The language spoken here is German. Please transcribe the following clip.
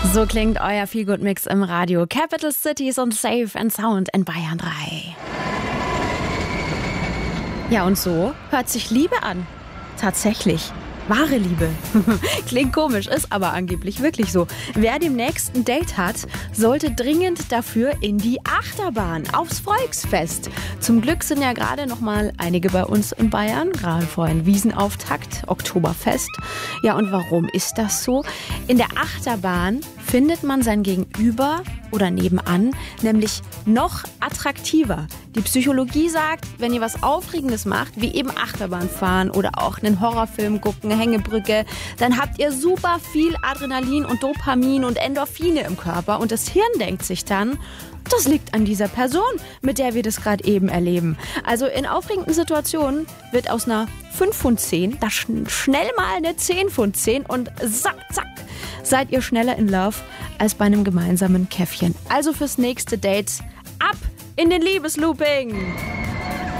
So klingt euer Feelgood-Mix im Radio. Capital Cities und Safe and Sound in Bayern 3. Ja, und so hört sich Liebe an. Tatsächlich. Wahre Liebe. Klingt komisch, ist aber angeblich wirklich so. Wer demnächst ein Date hat, sollte dringend dafür in die Achterbahn, aufs Volksfest. Zum Glück sind ja gerade noch mal einige bei uns in Bayern, gerade vor einem Wiesenauftakt, Oktoberfest. Ja, und warum ist das so? In der Achterbahn findet man sein Gegenüber oder nebenan nämlich noch attraktiver. Die Psychologie sagt, wenn ihr was Aufregendes macht, wie eben Achterbahn fahren oder auch einen Horrorfilm gucken, Hängebrücke, dann habt ihr super viel Adrenalin und Dopamin und Endorphine im Körper und das Hirn denkt sich dann, das liegt an dieser Person, mit der wir das gerade eben erleben. Also in aufregenden Situationen wird aus einer 5 von 10 da schnell mal eine 10 von 10 und zack, zack, seid ihr schneller in Love als bei einem gemeinsamen Käffchen. Also fürs nächste Date ab in den Liebeslooping!